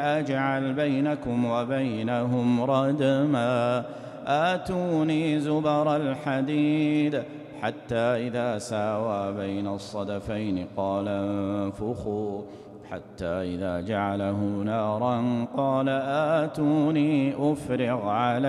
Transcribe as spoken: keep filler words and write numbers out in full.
أجعل بينكم وبينهم ردما آتوني زبر الحديد حتى إذا ساوى بين الصدفين قال انفخوا حتى إذا جعله نارا قال آتوني أفرغ عليه